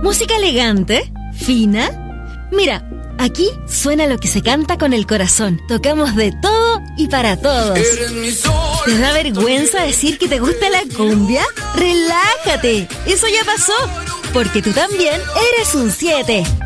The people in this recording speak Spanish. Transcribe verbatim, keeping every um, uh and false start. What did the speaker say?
Música elegante, fina. Mira, aquí suena lo que se canta con el corazón. Tocamos de todo y para todos. ¿Te da vergüenza decir que te gusta la cumbia? ¡Relájate! Eso ya pasó, porque tú también eres un siete.